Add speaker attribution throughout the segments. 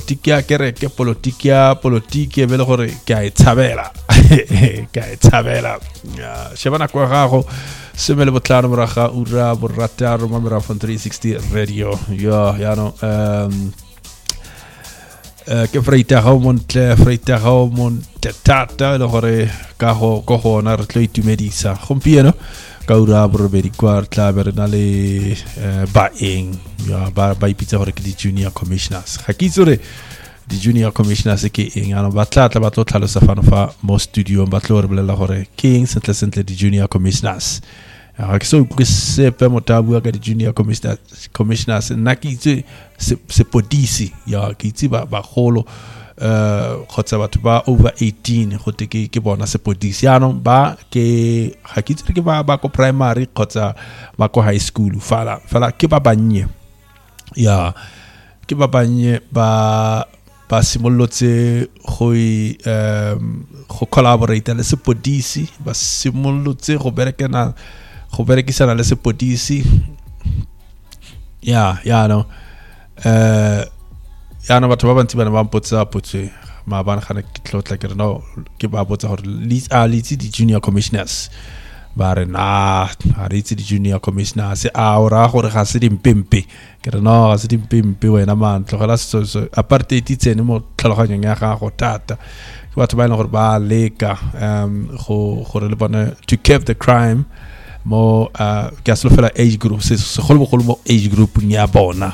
Speaker 1: politikia ke politiki be le gore ke a itshabela ya shebana kwa gago semele botlano moraga ura borata roma mera fon 360 radio ya no ke freita ga mon tata le gore ka go gona re tlo itumedisa gompieno ka ura borobedi kwa tla berena le baeng ya ba ipitsa gore ke di junior commissioners ga ke itsore di junior commissioners ke eng ana ba tla tlhalosa fano fa mo studio ba tlo re bolela gore ke eng sentle di junior commissioners ga ke so ke sepe motabua ka di junior commissioners nna ke itse se podisi ya ke itse ba golo khotsa batho ba over 18 go te ke bona se podisi ano ba ke ga ke itse ke ba ko primary khotsa ba ko high school fala ke ba bannye ya ke ba bannye ba simolotse go collaborate le se podisi ba simolotse go berekisana le se podisi ya no ya no batho ba bantsi bana ba mpotsa ma bana gana ke tlotla ke no ke ba botsa gore leads di junior commissioners ba re na ha re di junior commissioners ora gore ga se dimpempe ke re no ga se dimpempe wena man tlogela so apartheid tsene mo tlhaloganyong ya gago tata ke batho ba ena gore ba leka gore le bona to keep the crime mo ke aslo fela age group se golbo mo age group nya bona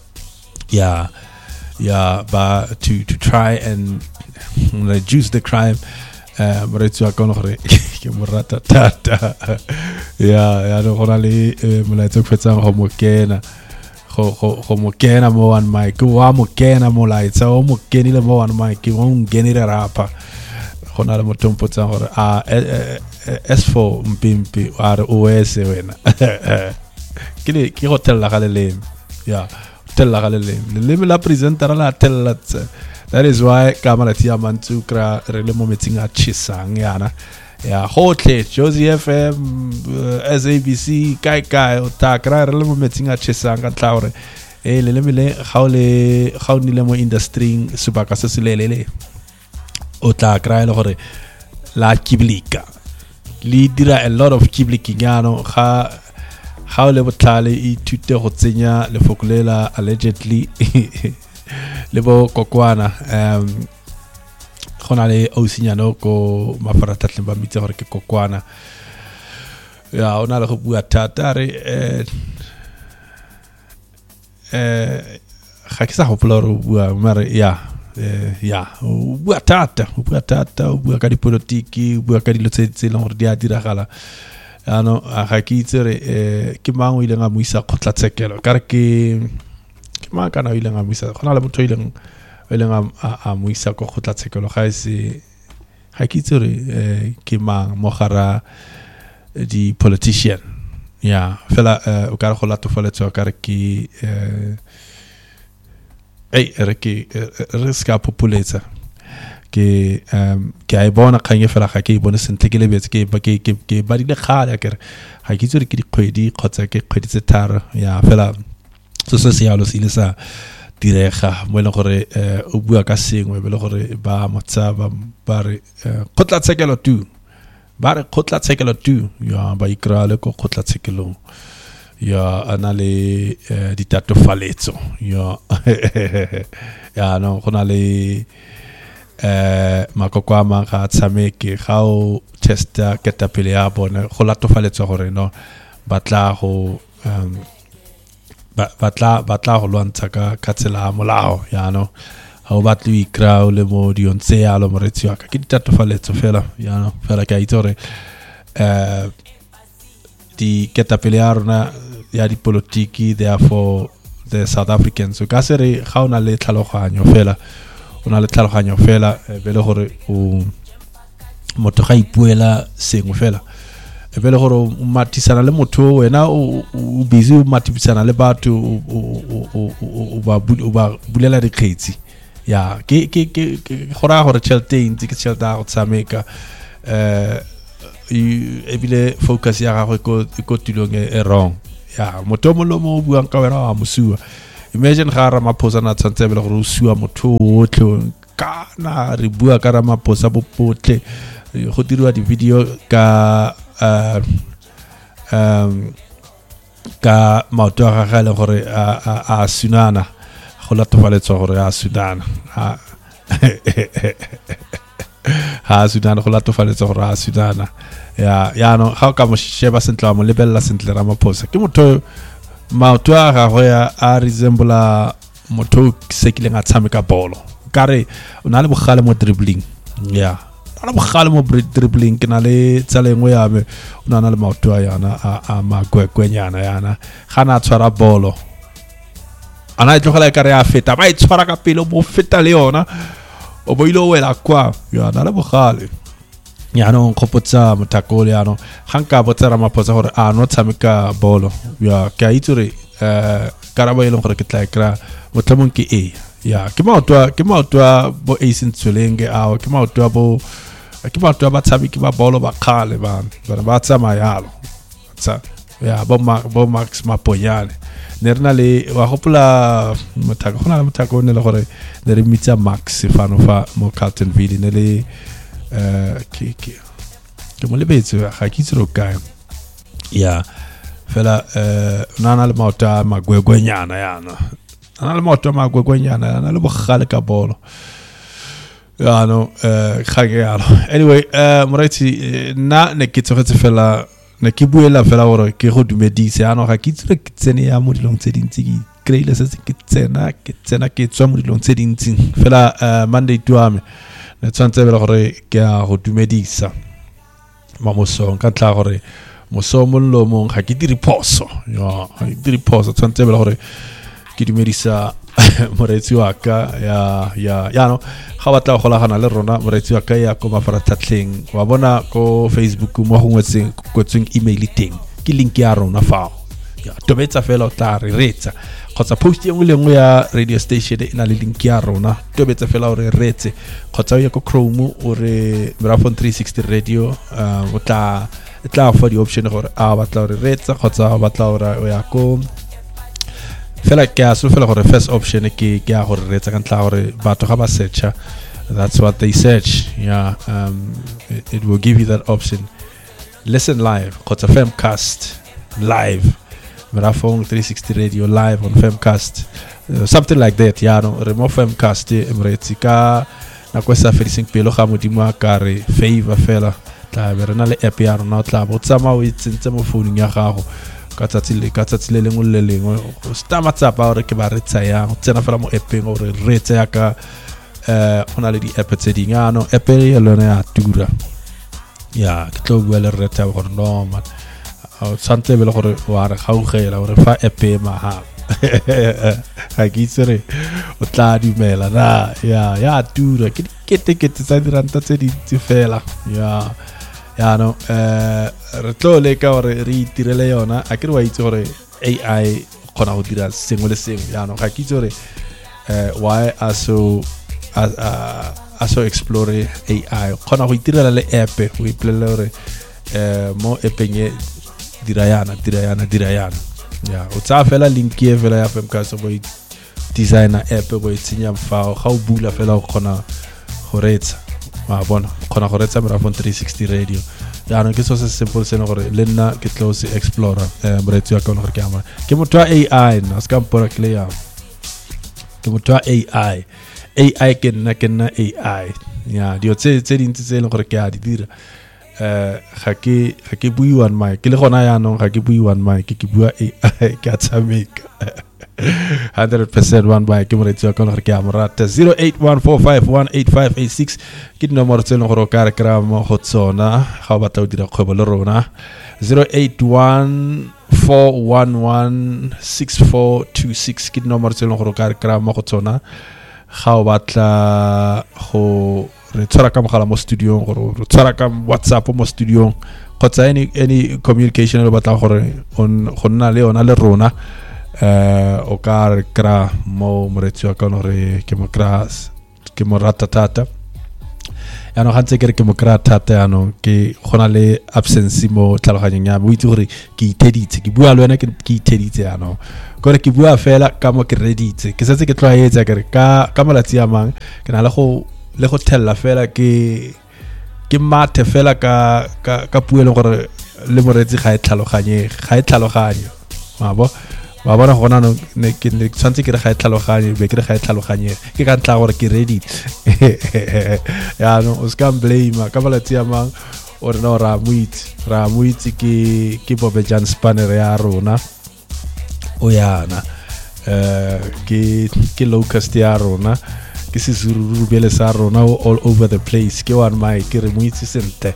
Speaker 1: ba to try and reduce the crime but it's a gore ke morata tata ya no gona le molaetsa fetsang go mo kena mo one mic wa mo kena molaetsa o mo kenile mo one mic o ngenile rapa gona le motho mpotsa gore as for mpimpi are OS wena ke hotel la galele ya tella le la presenter la tella that is why kamera tia mantsu kra re le mo metsing a chisang yana ya hotle Josie FM SABC kai o ta kra re le mo metsing a chisang ka tlaure le mele gaunile mo industry subaka se selelele o tla kra le gore la kiblika li dira a lot of kiblikinyano ga le botlale I tute go tsenya le fokulela allegedly le bo kokwana gona le osinyano ko mafaratatleng ba mitse gore ke kokwana ya ona le go bua thata re ga ke sa gopola re bua mare ya o bua thata o bua ka dipolitiki o bua ka dilo tse leng gore di a diragala ano ga ke itse re ke mang o ile nga moisa khotlatsekelo ka re ke mang kana o ile nga moisa gona le motho ile nga a moisa go khotlatsekelo ga ke itse re ke mang mo gara di politician ya fela o ka re go latofaletsa ka re ke re ska populetsa ke a bona kganye fela ga ke bona sentle ke lebetse ke ba dile khale ke ga ke tsore ke dikgwedi khotsa ke kgwedi tse tharo ya fela so se ya lo se ile sa direga mo le gore o bua ka sengwe be le gore ba motsa ba re khotlatsekelo tu ya ba ikrale ko khotlatsekelo ya ana le ditatofaletso ya no gona le makoko a mang ga tsameke ga o testa ketapele ya bona go latofaletsa gore no batla go lwantsha ka tsela ya molao ya no ga o batla ikra le mo diontse ya lo moretsi wa ka ke ditatofaletso fela ya no fela ke a itse gore di ketapele ya rona ya di politiki therefore the South Africans so ka se re ga ona le tlhaloganyo fela be le gore o motho ga ipuela sengwe fela be le gore o matisana le motho wena o busy o matisana le batho o ba bulela dikgetsi ya ke gora gore tšhelete ntse ke tšhelete go tsameka ebile focus ya gagwe ko tulong e wrong ya motho mo lo mo buang ka wena wa mosua imagine ga Ramaphosa na tshwantse bele gore o siwa motho otlhe kana re bua ka Ramaphosa bopotle go dirwa di video ka maoto a gagale gore a sunana go latofaletswa gore a sunana ha sunana go latofaletswa gore a sunana ya no ga ka mo sheba sentle mo lebella sentle Ramaphosa ke motho maoto a gagwe a resemble motho se kileng a tshameka bolo kare o na le bogale mo dribbling ya ana bogale mo dribbling ke na le tsalengwe ya me o na le maoto a yana a magwekwenyana yana gana tshwara bolo ana itlogela ka re a feta ba itshwara ka pele bo feta le yona o boilo wela kwa ya na le bogale ya no nkgopotsa motakole ya no ganka botsa Ramaphosa gore a no tshameka bolo ya ke a itsore karabo ile gore ke tla kra motlamong ke ya ke maoto bo a sentsolenge a ke maoto ba tshameki ba bolo ba khale ba tsamaya yalo tsa ya bo Max Maponyane ne rena le wa gopola motaka gona le motaka o ne le gore ne re mitsa Max fano fa mo Carltonville ne le ke mo lebetse ga ke tsero kae ya fela nana le maoto a magwegwenyana yana ana le maoto a magwegwenyana yana le bogale ka bolo ya no ga ke yalo anyway moraitsi na ne ke tsogetse fela ne ke buela fela gore ke go dumedise ano ga ke tsere ke tsene ya mo dilong tse dintsi ke kreile se ke tsena ke tswa mo dilong tse dintsi fela Monday to ame ne tsantse bela gore ke a go dumedisa mamosong ka tla gore mosomollo mong ga ke dire phoso ya ke dire phoso tsantse bela gore ke dumedisa moretsi wa ka ya no ga batla go golagana le rona moretsi wa ka ya go mafaratlhatlheng wa bona ko Facebook mo go ngwetseng go tseng email teng ke link ya rona fao ya tobetsa fela o tla re retsa khotsa post ye ngwe ya radio station ina le link ya rona tobetsa fela o re retse khotsa ya ko Chrome o re Mirafon 360 radio o tla for the option gore a batla o re retsa khotsa batla o ya ko fela ke a fela gore first option ke ya gore retsa ka ntla gore batho ga ba searcha that's what they search yeah it will give you that option listen live khotsa Femcast live Mirafon 360 radio live on Femcast something like that ya no re mo Femcast emretsi ka na kwesa felicing pelo ga modimo a ka re favor fela tla be rena le app ya rona tla bo tsama o itsentse mo phone ya gago ka tsatsi le lengwe le lengwe o sta matsapa gore ke ba retsa ya o tsena fela mo appeng gore retsa ya ka ona le di app tse ding ya no app e lona ya tura ya ke tlo bua le retsa gore no man o tsantse bele gore wa re gaugela gore fa app e mahala ga ke tsere o tla dumela na ya tura ke tikete tsa diranta tse dintsi fela ya no re tlo le ka gore re itirele yona a ke re wa itse gore AI khona go dira sengwe le sengwe ya no ga ke itse gore why aso explore AI khona go itirela le app o ipolele gore mo appeng e dira yana ya o tsa fela link e fela ya Femcast bo designer app bo itsenya mfao ga o bula fela o khona go retsa wa bona khona go retsa Mirafon 360 radio ya no ke so se simple se no gore le nna ke close explorer moretsi wa ka no gore ke ama ke motho wa AI na ska mpora clear ke motho wa AI ke nna AI ya dio tse dintsi tse le gore ke a di dira ga ke bui one mic ke le gona ya no ga ke bui one mic ke bua AI ke a tshameka 100% one by ke moretsi wa ka gore ke a morata 0814518586 ke nomoro tse le gore o ka re kra mo go tsona ga o batla o dira kgwebo le rona 0814116426 ke nomoro tse le gore o ka re kra mo go tsona ga o batla go re tsara ka mogala mo studio gore re tsara ka WhatsApp mo studio kgotsa any communication le batla gore go nna le ona le rona o ka re kra mo moretsi wa ka no re ke mo rata tata ya no gantse ke mo kra thata ya no ke gona le absence mo tlhaloganyeng ya mo itse gore ke itheditse ke bua le wena ke itheditse ya no gore ke bua fela ka mo ke reditse ke setse ke tloaetsa ke ka malatsi a mang ke na le go tella fela ke mathe fela ka puelo gore le moretsi ga e tlhaloganye ba bona gona no ke tshwantse ke re ga e tlhaloganye be ke re ga e tlhaloganye ke ka ntla gore ke ready ya no o ska blame ka malatsi a mang o re no ra muitse ke Bobejan Spanner ya rona o yana ke locust ya rona ke Sizuru bele sa rona all over the place ke one my ke re muitse sente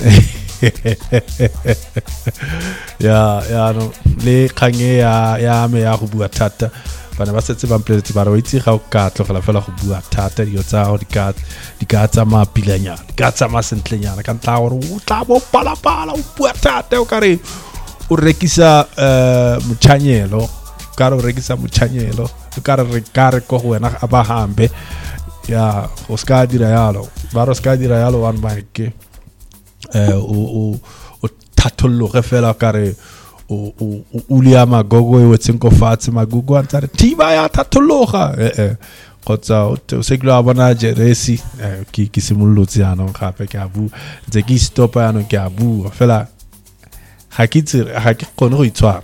Speaker 1: ya no le khange ya me ya go bua thata bana ba setse ba mpletsi ba re o itse ga o ka tlogela fela go bua thata dio tsa go di ka tsa mapilanyana ka tsa masentlenyana ka ntla gore o tla bo pala o bua thata o kare o rekisa motshanyelo ka re o rekisa motshanyelo o kare re kare go wena a ba hambe ya o ska dira yalo ba ro ska dira yalo one mic o thatolloge fela kare o ulia magogo e wetseng ko fatshe magogo a tsare tiba ya thatolloga kgotsa o se glo bona jeresi ke simolotse ya no gape ke a bu ntse ke stop ya no ke a bu fela ga ke kgone go itshwara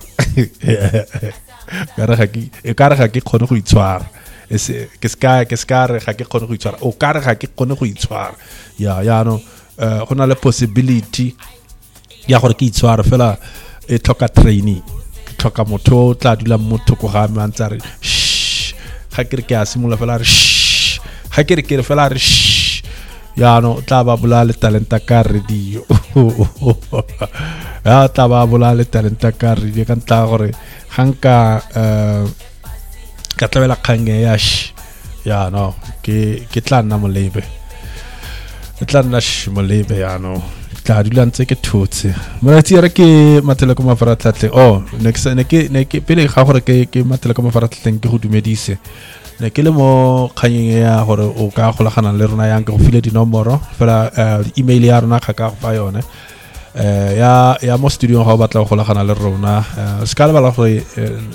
Speaker 1: ga ke kgone go itshwara ke ska re ga ke kgone go itshwara o ka re ga ke kgone go itshwara ya no go na le possibility ya gore ke itshwara fela e tlhoka training ke tlhoka motho o tla dula motho go ga me a ntse re ga ke re ke a simola fela re ga ke re fela re ya no tla ba bolale talenta ka radio ya tla ba bolale talenta ka radio ka ntla gore hanka ka tlabela khange ya no ke tla nna molebe molebe ya no tla dula ntse ke thotse moratsi re ke matele ko mafaratlhatlhe ne ke pele ga gore ke matele ko mafaratlhatlheng ke go dumedise ne ke le mo khanyeng ya gore o ka golagana le rona yang ke go file dinomoro fela email ya rona ga ka go fa yone ya mo studio ga o batla go golagana le rona ska le bala gore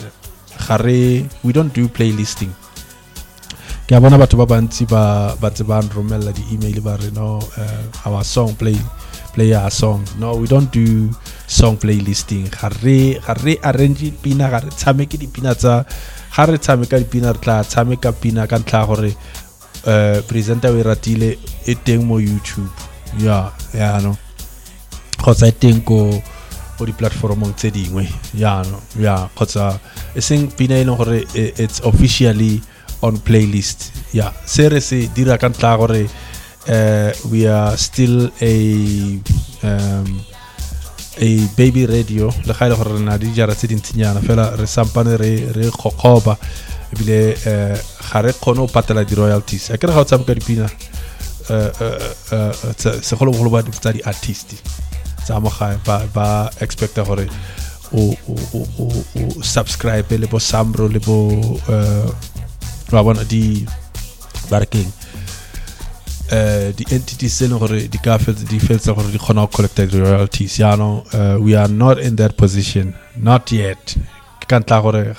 Speaker 1: we don't do playlisting ke a bona batho ba bantsi ba tsebang romela di email ba re no our song play our song. No, we don't do song playlisting. Ga re arrange pina ga re tshameke di pina tsa ga re tshameka di pina re tla tshameka pina ka ntla gore presenter we ratile e teng mo YouTube ya no kgotsa e teng ko di platformong tse dingwe ya no ya kgotsa e seng pina e leng gore it's officially on playlist ya se re se dira ka ntla gore we are still a baby radio le ga ile gore na di jara tse dintsinyana fela re sampane re khokhoba ebile ga re kgone o patela di royalties a ke re ga o tsameka dipina se go lo ba tsa di artist tsa mo ga ba expecta gore o subscribe le bo Sambro le bo ba bona di barking the entities se gore di ka fetsa gore di khona collect royalties ya no we are not in that position not yet ka ntla gore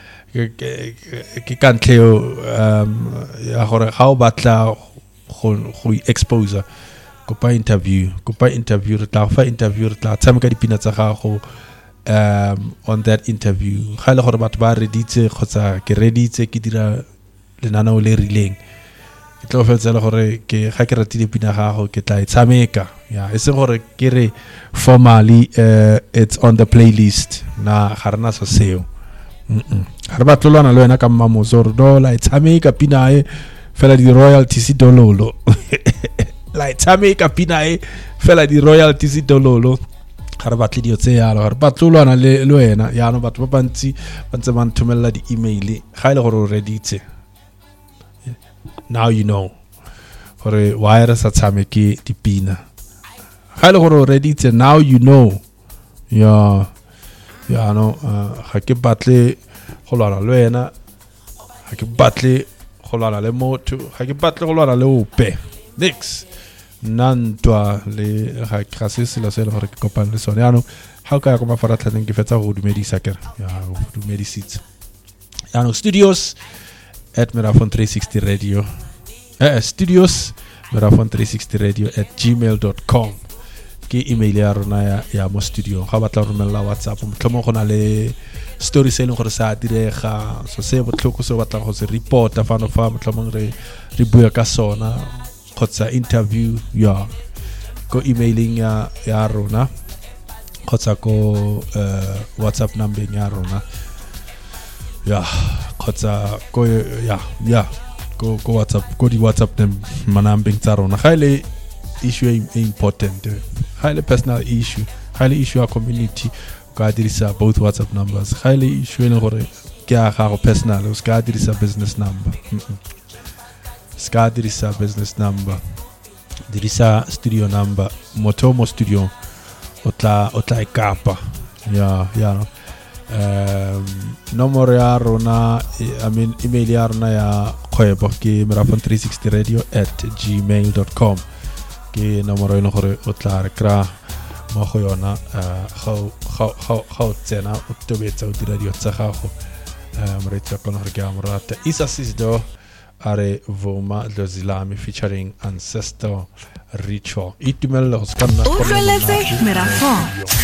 Speaker 1: ke ka ntleo ya gore ga o batla go expose kopa interview re tla fa interview re tla tsameka dipina tsa gago on that interview ga le gore batho ba reditse khotsa ke reditse ke dira lenana o le rileng ke tlo fetsela gore ke ga ke ratile pina gago ke tla itsameka ya e se gore ke re formally it's on the playlist na ga rena so seo ga re batlolwana le wena ka mmamoso re do la itsameka pina e fela di royalties dololo la itsameka pina e fela di royalties dololo ga re batle dio tse yalo ga re batlolwana le wena ya no batho ba bantsi ba ntse ba nthomela di email ga ile gore o reditse now you know gore why re sa tshameke dipina ga ile gore o reditse now you know ya no ga ke batle go lwana le wena ga ke batle go lwana le motho ga ke batle go lwana le ope Nantwa le ga krasisi la selo gore ke kopane le sone ano ha ka ya go mafaratlhatlheng ke fetsa go dumedisa kere ya go dumedisitse ano studios at Merafon 360 Radio studios Merafon 360 Radio at gmail.com ke email ya rona ya mo studio ga batla go romela WhatsApp motlhomo go na le story se leng gore sa direga so se botlhoko se batla go se report fa no fa motlhomo re bua ka sona kgotsa interview ya go emailing ya rona kgotsa go WhatsApp number ya rona ya kgotsa go ya go WhatsApp go di WhatsApp them manambing tsa rona ga ile issue important highly personal issue highly issue a community ka dirisa both WhatsApp numbers highly issue le gore ke a ga go personal o ska dirisa business number ska dirisa business number dirisa studio number motomo studio otla ikapa ya no nomoro ya rona email ya rona ya kgwebo ke merafon360radio@gmail.com ke nomoro eno gore o tla re kra mo go yona ga tsena o tobetsa o dira dio tsa gago re tla kona gore ke a morata Isa Sisdo are Voma Lozilami featuring Ancestor Ritual itumelo go skana
Speaker 2: Merafon